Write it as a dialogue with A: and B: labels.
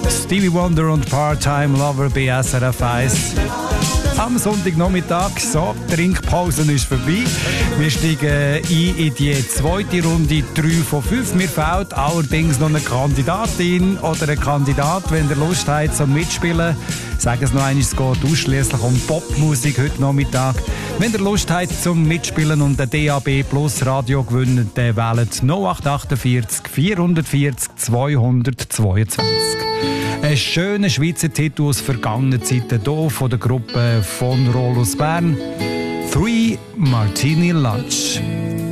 A: Stevie Wonder und Part-Time Lover bei SRF 1. Am Sonntagnachmittag, so, die Trinkpause ist vorbei. Wir steigen ein in die zweite Runde, 3 von 5. Mir fehlt allerdings noch eine Kandidatin oder ein Kandidat, wenn ihr Lust habt zum Mitspielen. Sagen es noch einmal, es geht ausschliesslich um Popmusik heute Nachmittag. Wenn ihr Lust habt zum Mitspielen und ein DAB Plus Radio gewinnen, dann wählt 0848 440 222. Ein schöner Schweizer Titel aus vergangenen Zeiten hier von der Gruppe von Rollos Bern. 3 Martini Lunch.